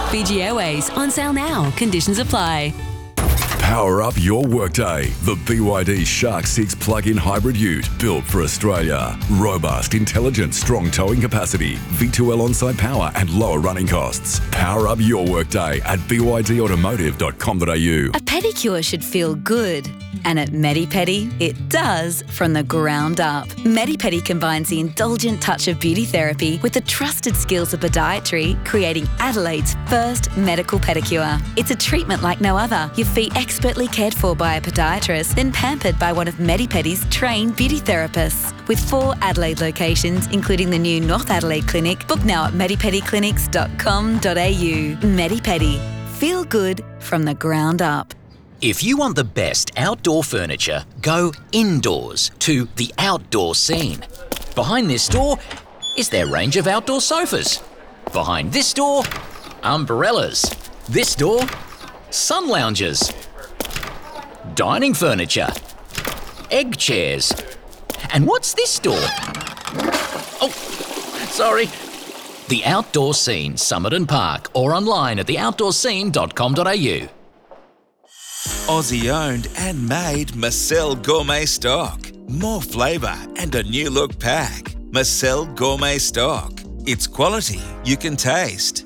Fiji Airways, on sale now. Conditions apply. Power up your workday. The BYD Shark 6 plug-in hybrid ute built for Australia. Robust, intelligent, strong towing capacity, V2L on-site power and lower running costs. Power up your workday at bydautomotive.com.au. A pedicure should feel good. And at Medi-Pedi, it does from the ground up. Medi-Pedi combines the indulgent touch of beauty therapy with the trusted skills of podiatry, creating Adelaide's first medical pedicure. It's a treatment like no other. Your feet expertly cared for by a podiatrist, then pampered by one of Medi-Pedi's trained beauty therapists. With 4 Adelaide locations, including the new North Adelaide Clinic, book now at medipediclinics.com.au. Medi-Pedi. Feel good from the ground up. If you want the best outdoor furniture, go indoors to The Outdoor Scene. Behind this door is their range of outdoor sofas. Behind this door, umbrellas. This door, sun lounges. Dining furniture. Egg chairs. And what's this door? Oh, sorry. The Outdoor Scene, Somerton Park, or online at theoutdoorscene.com.au. Aussie owned and made Marcel Gourmet Stock. More flavour and a new look pack. Marcel Gourmet Stock. It's quality you can taste.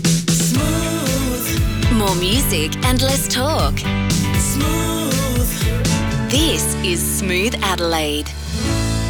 Smooth. More music and less talk. Smooth. This is Smooth Adelaide.